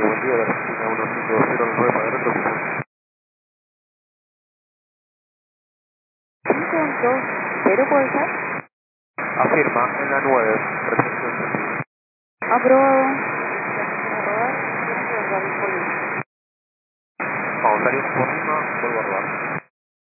buen día, de Argentina 1509 para retroceso. 520, ¿puede ser? Afirma, en la 9, recepción sentido. Aprobado. Vamos, Darío, por